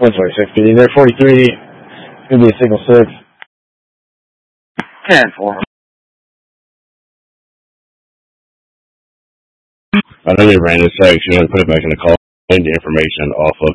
126, there 43, it's going to be a single 6. 10-4. I know they ran this section and put it back in the call. The information off of